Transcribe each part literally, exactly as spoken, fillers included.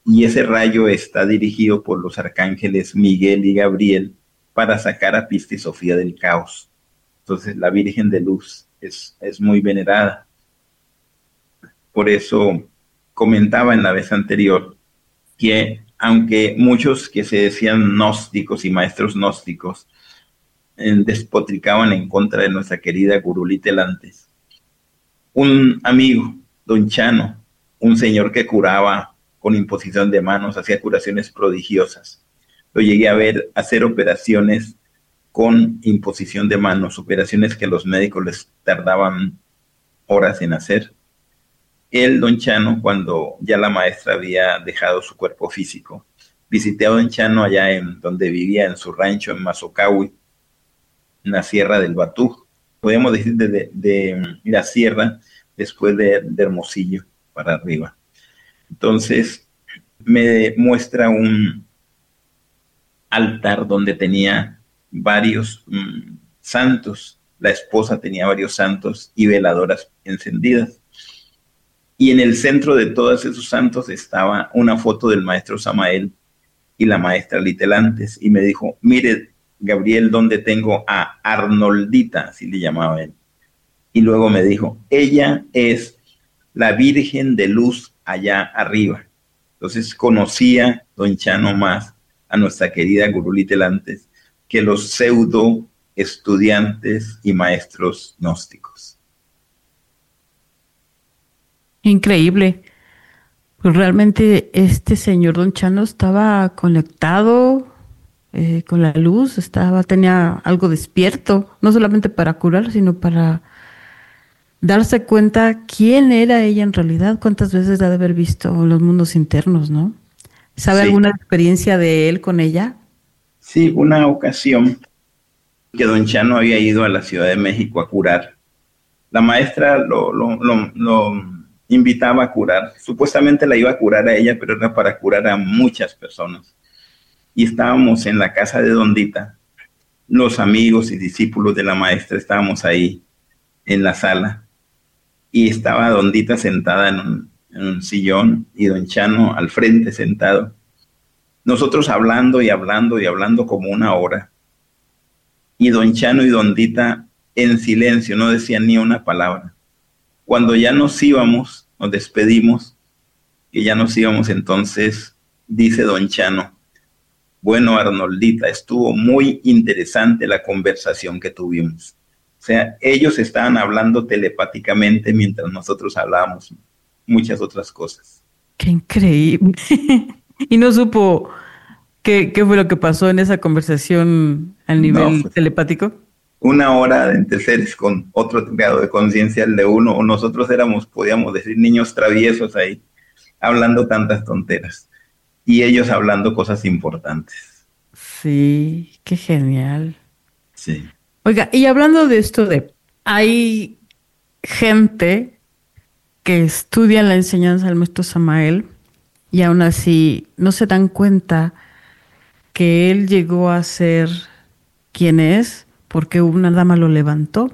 y ese rayo está dirigido por los arcángeles Miguel y Gabriel para sacar a Pista y Sofía del caos. Entonces la Virgen de Luz es, es muy venerada. Por eso comentaba en la vez anterior que aunque muchos que se decían gnósticos y maestros gnósticos eh, despotricaban en contra de nuestra querida Gurú Telantes, un amigo, don Chano, un señor que curaba con imposición de manos, hacía curaciones prodigiosas. Lo llegué a ver hacer operaciones con imposición de manos, operaciones que los médicos les tardaban horas en hacer. Él, don Chano, cuando ya la maestra había dejado su cuerpo físico, visité a don Chano allá en donde vivía, en su rancho en Mazocahui, en la Sierra del Batú. Podemos decir de, de, de la sierra después de, de Hermosillo para arriba. Entonces me muestra un altar donde tenía varios mmm, santos. La esposa tenía varios santos y veladoras encendidas. Y en el centro de todos esos santos estaba una foto del maestro Samael y la maestra Litelantes. Y me dijo, mire, Gabriel, ¿dónde tengo a Arnoldita? Así le llamaba él. Y luego me dijo, ella es la Virgen de Luz allá arriba. Entonces conocía don Chano más a nuestra querida Gurú Litelantes que los pseudo estudiantes y maestros gnósticos. Increíble. Pues realmente este señor don Chano estaba conectado eh, con la luz, estaba, tenía algo despierto, no solamente para curar, sino para darse cuenta quién era ella en realidad, cuántas veces ha de haber visto los mundos internos, ¿no? ¿Sabe Sí. alguna experiencia de él con ella? Sí, una ocasión que don Chano había ido a la Ciudad de México a curar. La maestra lo, lo, lo, lo invitaba a curar. Supuestamente la iba a curar a ella, pero era para curar a muchas personas. Y estábamos en la casa de Dondita. Los amigos y discípulos de la maestra estábamos ahí en la sala. Y estaba Dondita sentada en un, en un sillón y don Chano al frente sentado. Nosotros hablando y hablando y hablando como una hora. Y don Chano y Dondita en silencio, no decían ni una palabra. Cuando ya nos íbamos, nos despedimos, que ya nos íbamos, entonces dice don Chano, bueno, Arnoldita, estuvo muy interesante la conversación que tuvimos. O sea, ellos estaban hablando telepáticamente mientras nosotros hablábamos muchas otras cosas. ¡Qué increíble! Y no supo qué, qué fue lo que pasó en esa conversación a nivel No, pues, telepático. Una hora entre seres con otro grado de conciencia, el de uno, o nosotros éramos, podíamos decir, niños traviesos ahí, hablando tantas tonteras, y ellos hablando cosas importantes. Sí, qué genial. Sí. Oiga, y hablando de esto de, hay gente que estudia la enseñanza del maestro Samael y aún así no se dan cuenta que él llegó a ser quien es porque una dama lo levantó.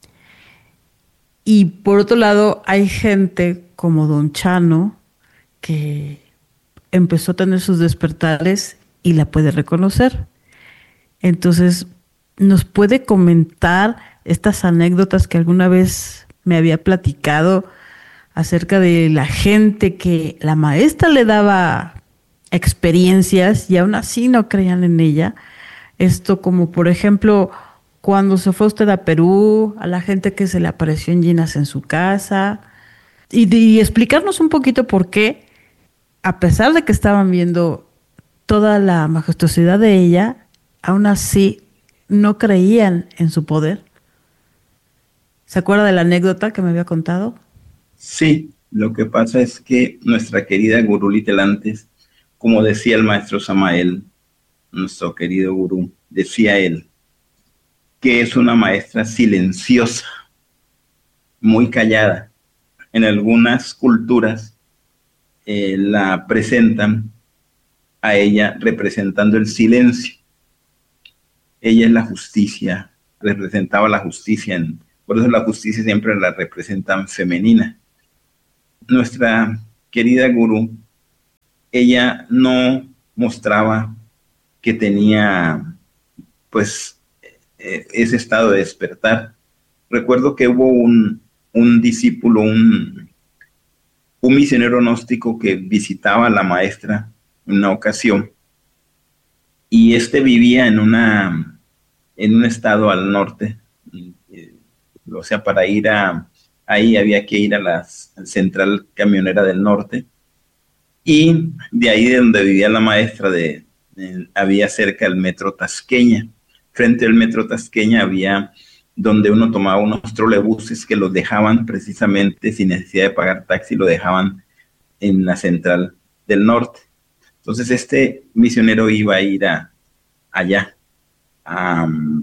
Y por otro lado, hay gente como don Chano que empezó a tener sus despertares y la puede reconocer. Entonces, ¿nos puede comentar estas anécdotas que alguna vez me había platicado acerca de la gente que la maestra le daba experiencias y aún así no creían en ella? Esto como, por ejemplo, cuando se fue usted a Perú, a la gente que se le apareció en Ginas en su casa, y, y explicarnos un poquito por qué, a pesar de que estaban viendo toda la majestuosidad de ella, aún así no creían en su poder. ¿Se acuerda de la anécdota que me había contado? Sí, lo que pasa es que nuestra querida Gurú Litelantes, como decía el maestro Samael, nuestro querido gurú, decía él, que es una maestra silenciosa, muy callada. En algunas culturas eh, la presentan a ella representando el silencio. Ella es la justicia, representaba la justicia, en, por eso la justicia siempre la representan femenina. Nuestra querida gurú ella no mostraba que tenía pues eh, ese estado de despertar. Recuerdo que hubo un, un discípulo, un, un misionero gnóstico que visitaba a la maestra en una ocasión, y este vivía en una en un estado al norte, eh, o sea, para ir a ahí había que ir a la central camionera del norte, y de ahí de donde vivía la maestra de, de había cerca el metro Tasqueña. Frente al metro Tasqueña había donde uno tomaba unos trolebuses que los dejaban precisamente sin necesidad de pagar taxi, lo dejaban en la central del norte. Entonces este misionero iba a ir a, allá, a,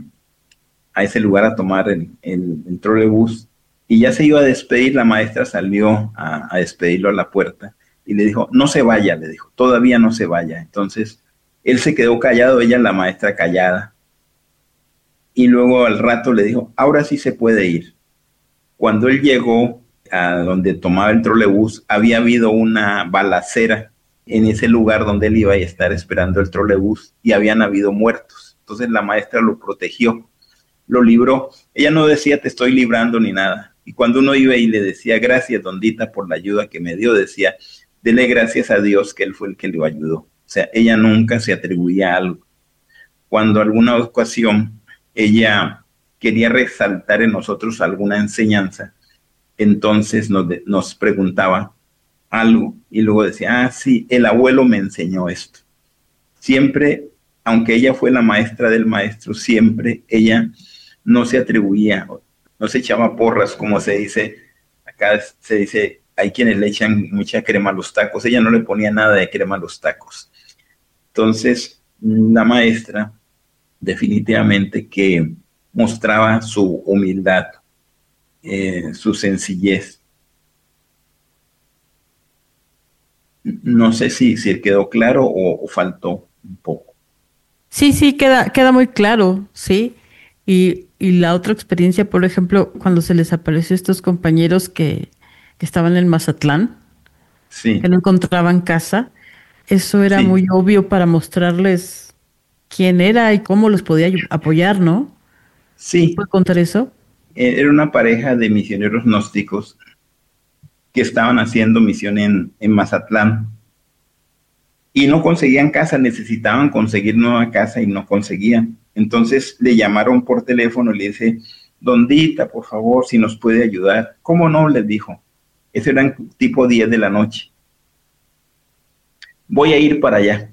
a ese lugar a tomar el, el, el trolebús, y ya se iba a despedir. La maestra salió a, a despedirlo a la puerta y le dijo, no se vaya, le dijo, todavía no se vaya. Entonces él se quedó callado, ella, la maestra, callada, y luego al rato le dijo, ahora sí se puede ir. Cuando él llegó a donde tomaba el trolebús, había habido una balacera en ese lugar donde él iba a estar esperando el trolebús, y habían habido muertos. Entonces la maestra lo protegió, lo libró. Ella no decía te estoy librando ni nada. Y cuando uno iba y le decía gracias, Dondita, por la ayuda que me dio, decía, dele gracias a Dios que él fue el que lo ayudó. O sea, ella nunca se atribuía algo. Cuando alguna ocasión ella quería resaltar en nosotros alguna enseñanza, entonces nos, de, nos preguntaba algo y luego decía, ah, sí, el abuelo me enseñó esto. Siempre, aunque ella fue la maestra del maestro, siempre ella no se atribuía, no se echaba porras, como se dice, acá se dice, hay quienes le echan mucha crema a los tacos, ella no le ponía nada de crema a los tacos. Entonces, la maestra definitivamente que mostraba su humildad, eh, su sencillez. No sé si, si quedó claro o, o faltó un poco. Sí, sí, queda, queda muy claro, sí. Y, y la otra experiencia, por ejemplo, cuando se les apareció a estos compañeros que, que estaban en Mazatlán, Sí, que no encontraban casa, eso era sí, muy obvio para mostrarles quién era y cómo los podía ayu- apoyar, ¿no? ¿Nos sí. puede contar eso? Era una pareja de misioneros gnósticos que estaban haciendo misión en, en Mazatlán, y no conseguían casa, necesitaban conseguir nueva casa y no conseguían. Entonces le llamaron por teléfono y le dice, Dondita, por favor, si nos puede ayudar. ¿Cómo no? Les dijo. Eso eran tipo diez de la noche. Voy a ir para allá.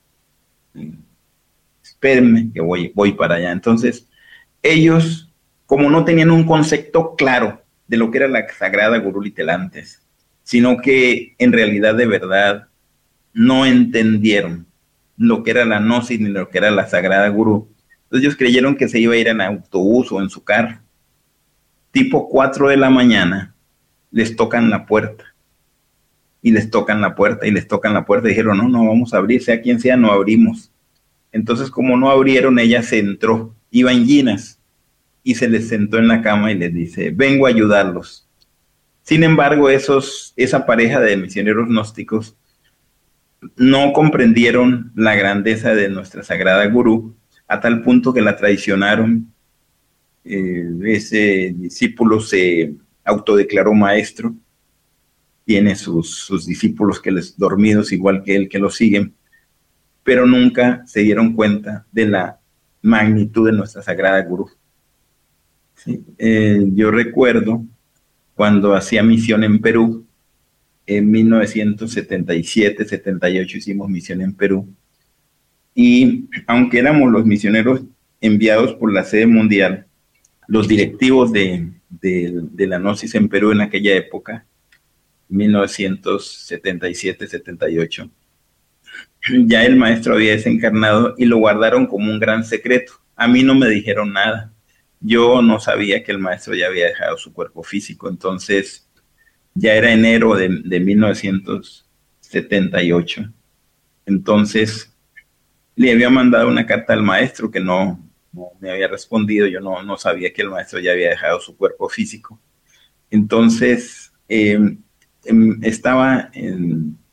Espérenme que voy, voy para allá. Entonces, ellos, como no tenían un concepto claro de lo que era la Sagrada Gurú antes, sino que en realidad de verdad no entendieron lo que era la gnosis ni lo que era la Sagrada Gurú. Entonces ellos creyeron que se iba a ir en autobús o en su carro. Tipo cuatro de la mañana, les tocan la puerta. Y les tocan la puerta y les tocan la puerta. Y dijeron, no, no vamos a abrir, sea quien sea, no abrimos. Entonces, como no abrieron, ella se entró, iba en ginas, y se les sentó en la cama y les dice, vengo a ayudarlos. Sin embargo, esos, esa pareja de misioneros gnósticos no comprendieron la grandeza de nuestra Sagrada Gurú, a tal punto que la traicionaron. Eh, ese discípulo se autodeclaró maestro, tiene sus, sus discípulos que les dormidos igual que él que lo siguen, pero nunca se dieron cuenta de la magnitud de nuestra Sagrada Gurú. ¿Sí? Eh, yo recuerdo cuando hacía misión en Perú, en mil novecientos setenta y siete, setenta y ocho hicimos misión en Perú, y aunque éramos los misioneros enviados por la sede mundial, los directivos de, de, de la Gnosis en Perú en aquella época, mil novecientos setenta y siete, setenta y ocho, ya el maestro había desencarnado y lo guardaron como un gran secreto. A mí no me dijeron nada. Yo no sabía que el maestro ya había dejado su cuerpo físico. Entonces, ya era enero de, de mil novecientos setenta y ocho. Entonces, le había mandado una carta al maestro que no, no me había respondido. Yo no, no sabía que el maestro ya había dejado su cuerpo físico. Entonces, eh, estaba en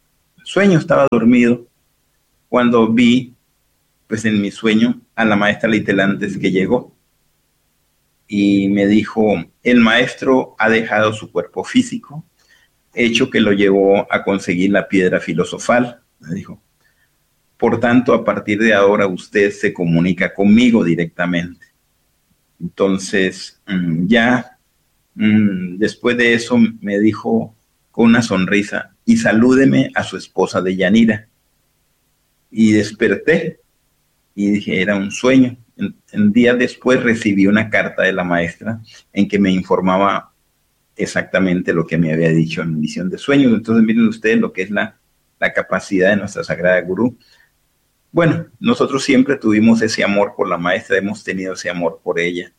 sueño, estaba dormido, cuando vi, pues en mi sueño, a la maestra Litelantes que llegó y me dijo, el maestro ha dejado su cuerpo físico, hecho que lo llevó a conseguir la piedra filosofal, me dijo. Por tanto, a partir de ahora usted se comunica conmigo directamente. Entonces, ya después de eso me dijo con una sonrisa, y salúdeme a su esposa de Yanira. Y desperté y dije, era un sueño. En, en días después recibí una carta de la maestra en que me informaba exactamente lo que me había dicho en visión de sueños. Entonces miren ustedes lo que es la, la capacidad de nuestra Sagrada Gurú. Bueno, nosotros siempre tuvimos ese amor por la maestra, hemos tenido ese amor por ella.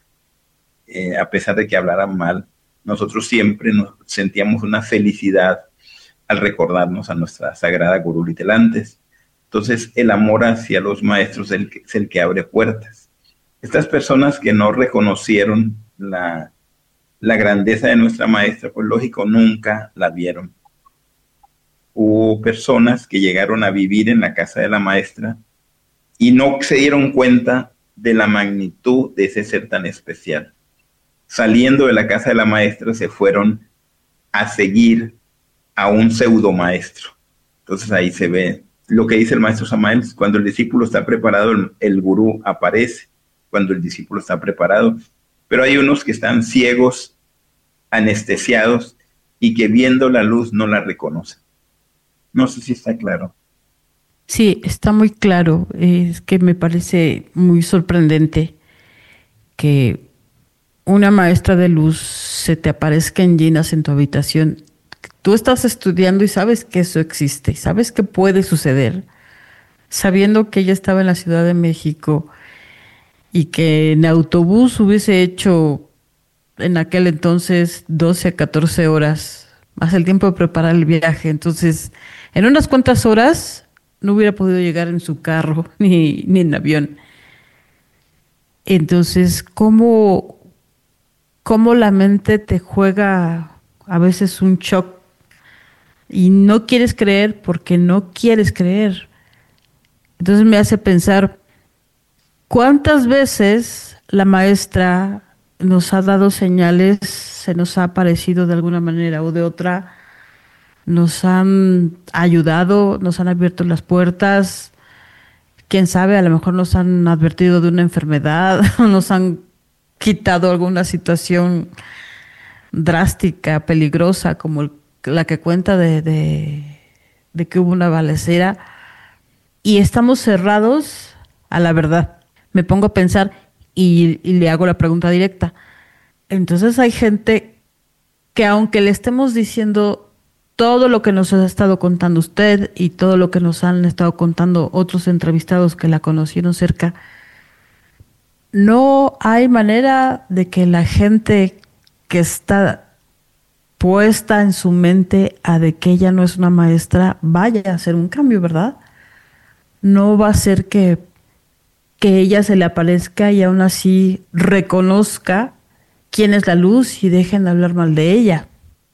Eh, a pesar de que hablaran mal, nosotros siempre nos sentíamos una felicidad al recordarnos a nuestra Sagrada Gurú Litelantes. Entonces, el amor hacia los maestros es el, que, es el que abre puertas. Estas personas que no reconocieron la, la grandeza de nuestra maestra, pues lógico, nunca la vieron. Hubo personas que llegaron a vivir en la casa de la maestra y no se dieron cuenta de la magnitud de ese ser tan especial. Saliendo de la casa de la maestra se fueron a seguir a un pseudo maestro. Entonces ahí se ve lo que dice el maestro Samael: cuando el discípulo está preparado, el, el gurú aparece, cuando el discípulo está preparado. Pero hay unos que están ciegos, anestesiados, y que viendo la luz no la reconocen. No sé si está claro. Sí, está muy claro. Es que me parece muy sorprendente que una maestra de luz se te aparezca en llenas en tu habitación. Tú estás estudiando y sabes que eso existe, y sabes que puede suceder, sabiendo que ella estaba en la Ciudad de México y que en autobús hubiese hecho en aquel entonces doce a catorce horas, más el tiempo de preparar el viaje. Entonces, en unas cuantas horas no hubiera podido llegar en su carro ni, ni en avión. Entonces, ¿cómo, cómo la mente te juega a veces un shock y no quieres creer porque no quieres creer? Entonces me hace pensar, ¿cuántas veces la maestra nos ha dado señales, se nos ha aparecido de alguna manera o de otra, nos han ayudado, nos han abierto las puertas? Quién sabe, a lo mejor nos han advertido de una enfermedad, nos han quitado alguna situación drástica, peligrosa, como la que cuenta de, de, de que hubo una balacera, y estamos cerrados a la verdad. Me pongo a pensar y, y le hago la pregunta directa. Entonces hay gente que, aunque le estemos diciendo todo lo que nos ha estado contando usted y todo lo que nos han estado contando otros entrevistados que la conocieron cerca, no hay manera de que la gente que está puesta en su mente a de que ella no es una maestra vaya a hacer un cambio, ¿verdad? No va a ser que, que ella se le aparezca y aún así reconozca quién es la luz y dejen de hablar mal de ella.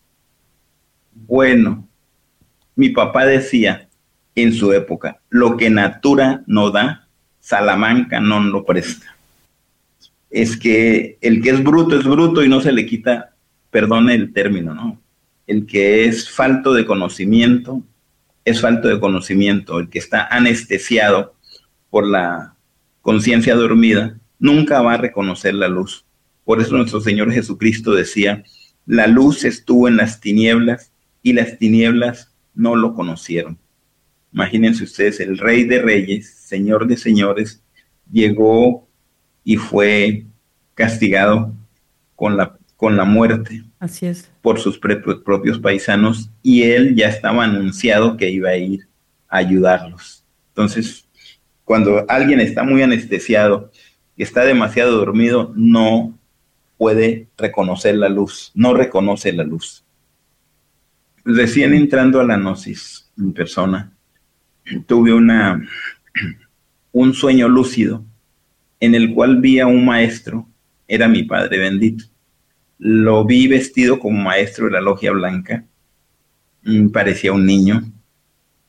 Bueno, mi papá decía en su época, lo que natura no da, Salamanca no lo presta. Es que el que es bruto es bruto y no se le quita, perdone el término, ¿no? El que es falto de conocimiento, es falto de conocimiento. El que está anestesiado por la conciencia dormida, nunca va a reconocer la luz. Por eso nuestro Señor Jesucristo decía, la luz estuvo en las tinieblas y las tinieblas no lo conocieron. Imagínense ustedes, el Rey de Reyes, Señor de Señores, llegó y fue castigado con la, con la muerte. Así es. Por sus pre- propios paisanos, y él ya estaba anunciado que iba a ir a ayudarlos. Entonces, cuando alguien está muy anestesiado, está demasiado dormido, no puede reconocer la luz, no reconoce la luz. Recién entrando a la gnosis en persona, tuve una, un sueño lúcido en el cual vi a un maestro, era mi padre bendito. Lo vi vestido como maestro de la logia blanca, parecía un niño,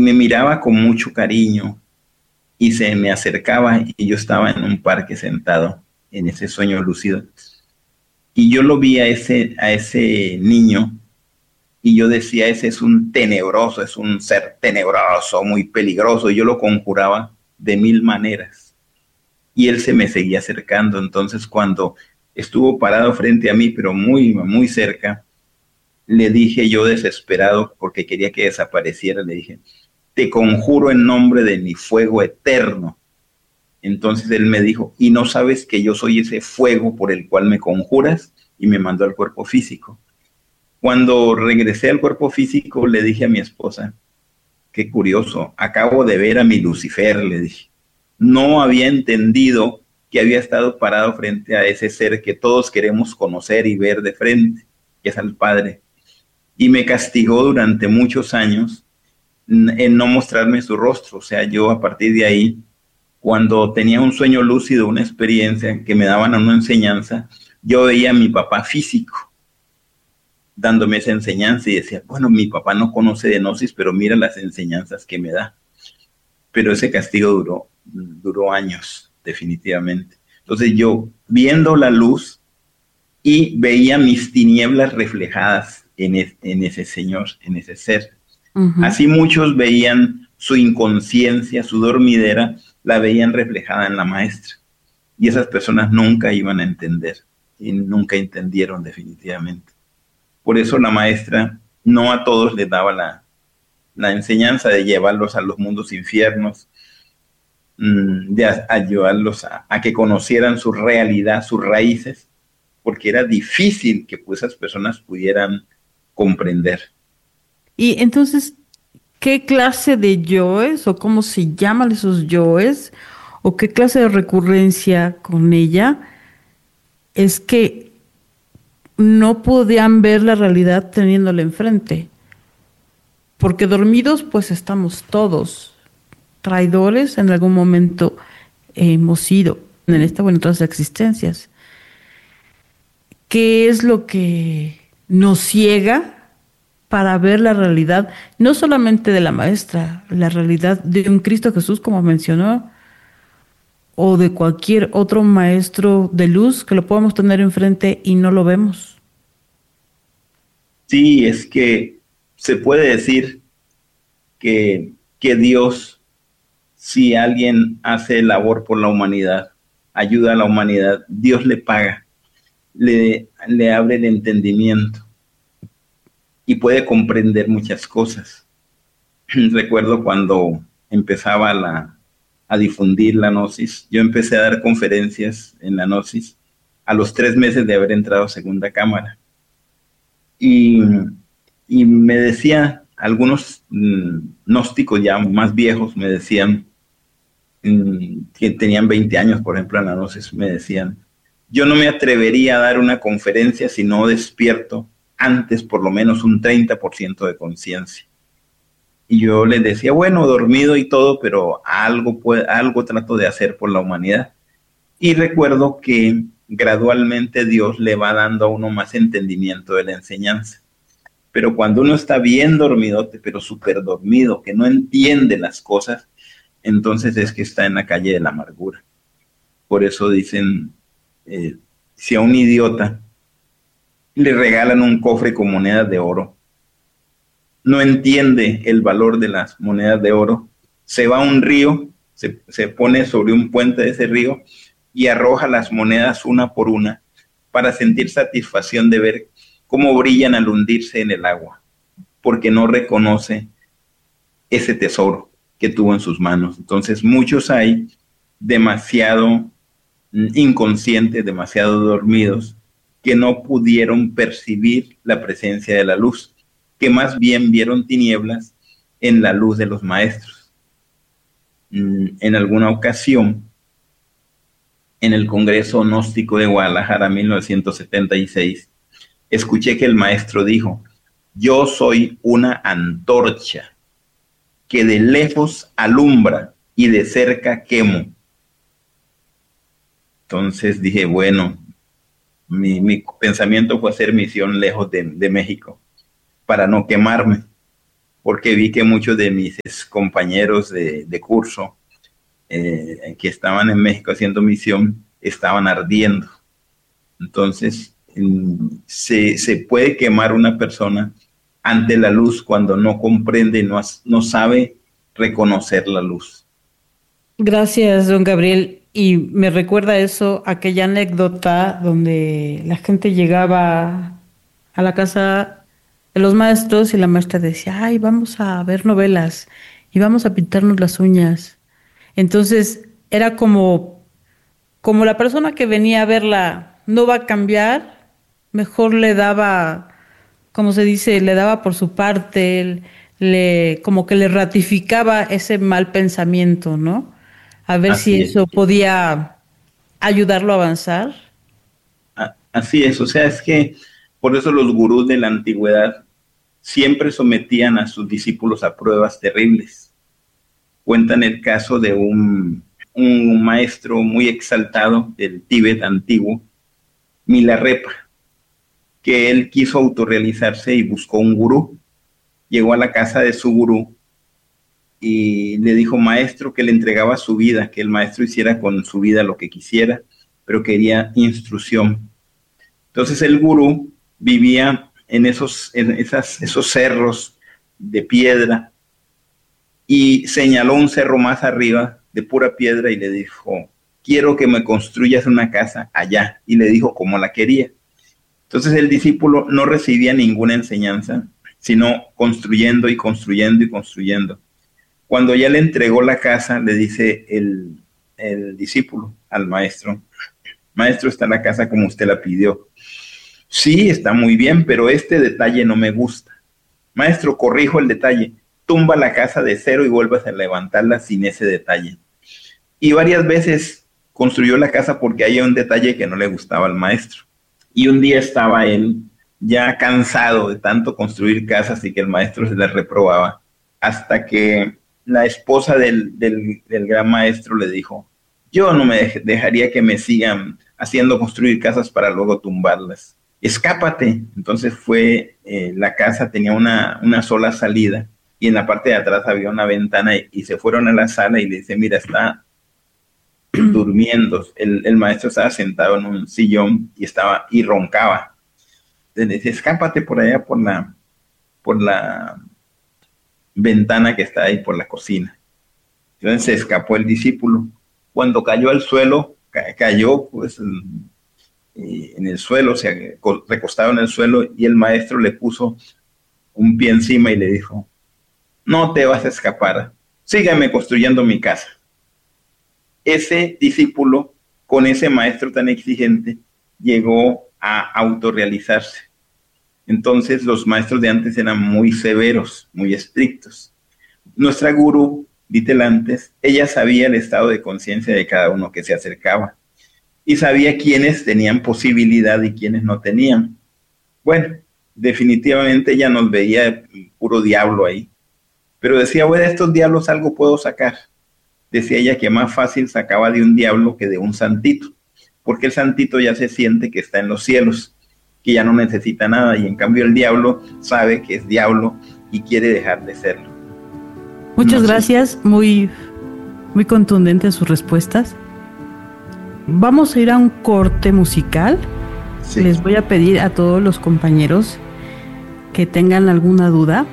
me miraba con mucho cariño y se me acercaba y yo estaba en un parque sentado en ese sueño lúcido. Y yo lo vi a ese, a ese niño y yo decía, ese es un tenebroso, es un ser tenebroso, muy peligroso. Y yo lo conjuraba de mil maneras. Y él se me seguía acercando. Entonces cuando estuvo parado frente a mí, pero muy, muy cerca, le dije yo desesperado porque quería que desapareciera, le dije, te conjuro en nombre de mi fuego eterno. Entonces él me dijo, ¿y no sabes que yo soy ese fuego por el cual me conjuras? Y me mandó al cuerpo físico. Cuando regresé al cuerpo físico, le dije a mi esposa, qué curioso, acabo de ver a mi Lucifer, le dije. No había entendido que había estado parado frente a ese ser que todos queremos conocer y ver de frente, que es al Padre. Y me castigó durante muchos años en no mostrarme su rostro. O sea, yo a partir de ahí, cuando tenía un sueño lúcido, una experiencia que me daban una enseñanza, yo veía a mi papá físico dándome esa enseñanza y decía, bueno, mi papá no conoce de gnosis, pero mira las enseñanzas que me da. Pero ese castigo duró, duró años, definitivamente. Entonces yo, viendo la luz y veía mis tinieblas reflejadas en, es, en ese señor, en ese ser. Uh-huh. Así muchos veían su inconsciencia, su dormidera, la veían reflejada en la maestra. Y esas personas nunca iban a entender y nunca entendieron definitivamente. Por eso la maestra no a todos les daba la, la enseñanza de llevarlos a los mundos infiernos, de ayudarlos a, a que conocieran su realidad, sus raíces, porque era difícil que pues, esas personas pudieran comprender. Y entonces, ¿qué clase de yoes o cómo se llaman esos yoes o qué clase de recurrencia con ella es que no podían ver la realidad teniéndola enfrente? Porque dormidos pues estamos todos, traidores en algún momento hemos sido en esta o en otras existencias. ¿Qué es lo que nos ciega para ver la realidad, no solamente de la maestra, la realidad de un Cristo Jesús, como mencionó, o de cualquier otro maestro de luz que lo podamos tener enfrente y no lo vemos? Sí, es que se puede decir que, que Dios, si alguien hace labor por la humanidad, ayuda a la humanidad, Dios le paga, le, le abre el entendimiento y puede comprender muchas cosas. Recuerdo cuando empezaba la, a difundir la gnosis, yo empecé a dar conferencias en la gnosis a los tres meses de haber entrado a segunda cámara. Y, y me decía, algunos mmm, gnósticos ya más viejos me decían, mmm, que tenían veinte años, por ejemplo, en la gnosis, me decían, yo no me atrevería a dar una conferencia si no despierto antes por lo menos un treinta por ciento de conciencia. Y yo les decía, bueno, dormido y todo, pero algo, puede, algo trato de hacer por la humanidad. Y recuerdo que gradualmente Dios le va dando a uno más entendimiento de la enseñanza. Pero cuando uno está bien dormidote, pero súper dormido, que no entiende las cosas, entonces es que está en la calle de la amargura. Por eso dicen, eh, si a un idiota le regalan un cofre con monedas de oro, no entiende el valor de las monedas de oro, se va a un río, se, se pone sobre un puente de ese río y arroja las monedas una por una para sentir satisfacción de ver cómo brillan al hundirse en el agua, porque no reconoce ese tesoro que tuvo en sus manos. Entonces muchos hay demasiado inconscientes, demasiado dormidos, que no pudieron percibir la presencia de la luz, que más bien vieron tinieblas en la luz de los maestros. En alguna ocasión, en el Congreso Gnóstico de Guadalajara, mil novecientos setenta y seis, escuché que el maestro dijo, yo soy una antorcha que de lejos alumbra y de cerca quemo. Entonces dije, bueno, mi, mi pensamiento fue hacer misión lejos de, de México para no quemarme. porque vi que muchos de mis compañeros de, de curso eh, que estaban en México haciendo misión estaban ardiendo. Entonces, se, se puede quemar una persona ante la luz cuando no comprende, no, no sabe reconocer la luz. Gracias, don Gabriel. Y me recuerda eso, aquella anécdota donde la gente llegaba a la casa de los maestros y la maestra decía, ay, vamos a ver novelas y vamos a pintarnos las uñas. Entonces, era como, como la persona que venía a verla no va a cambiar, mejor le daba, como se dice, le daba por su parte, le, como que le ratificaba ese mal pensamiento, ¿no? A ver Así si es. eso podía ayudarlo a avanzar. Así es, o sea, es que por eso los gurús de la antigüedad siempre sometían a sus discípulos a pruebas terribles. Cuentan el caso de un, un maestro muy exaltado del Tíbet antiguo, Milarepa, que él quiso autorrealizarse y buscó un gurú. Llegó a la casa de su gurú y le dijo, maestro, que le entregaba su vida, que el maestro hiciera con su vida lo que quisiera, pero quería instrucción. Entonces el gurú vivía en esos, en esas, esos cerros de piedra y señaló un cerro más arriba de pura piedra y le dijo, quiero que me construyas una casa allá. Y le dijo cómo la quería. Entonces el discípulo no recibía ninguna enseñanza, sino construyendo y construyendo y construyendo. Cuando ya le entregó la casa, le dice el, el discípulo al maestro, maestro, está la casa como usted la pidió. Sí, está muy bien, pero este detalle no me gusta. Maestro, corrijo el detalle. Tumba la casa de cero y vuelvas a levantarla sin ese detalle. Y varias veces construyó la casa porque había un detalle que no le gustaba al maestro. Y un día estaba él ya cansado de tanto construir casas y que el maestro se le reprobaba, hasta que la esposa del, del, del gran maestro le dijo, yo no me dejaría que me sigan haciendo construir casas para luego tumbarlas. Escápate. Entonces fue, eh, la casa tenía una, una sola salida y en la parte de atrás había una ventana y, y se fueron a la sala y le dice, mira, está durmiendo. El, el maestro estaba sentado en un sillón y estaba y roncaba. Entonces le dice, escápate por allá por la, por la ventana que está ahí por la cocina. Entonces se escapó el discípulo. Cuando cayó al suelo, ca- cayó pues en, en el suelo, se recostado en el suelo y el maestro le puso un pie encima y le dijo, no te vas a escapar, sígueme construyendo mi casa. Ese discípulo, con ese maestro tan exigente, llegó a autorrealizarse. Entonces los maestros de antes eran muy severos, muy estrictos. Nuestra gurú, Ditelantes, ella sabía el estado de conciencia de cada uno que se acercaba y sabía quiénes tenían posibilidad y quiénes no tenían. Bueno, definitivamente ella nos veía puro diablo ahí, pero decía, bueno, de estos diablos algo puedo sacar. Decía ella que más fácil sacaba de un diablo que de un santito, porque el santito ya se siente que está en los cielos, que ya no necesita nada, y en cambio el diablo sabe que es diablo y quiere dejar de serlo. Muchas No sé. gracias, muy, muy contundentes sus respuestas. Vamos a ir a un corte musical. Sí. Les voy a pedir a todos los compañeros que tengan alguna duda,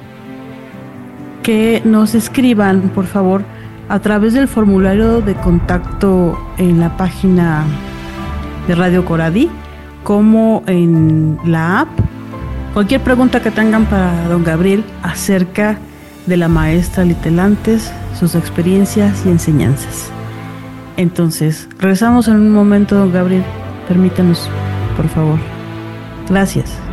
que nos escriban, por favor, a través del formulario de contacto en la página de Radio Coradi, como en la app. Cualquier pregunta que tengan para don Gabriel acerca de la maestra Ditelantes, sus experiencias y enseñanzas. Entonces, regresamos en un momento, don Gabriel. Permítanos, por favor. Gracias.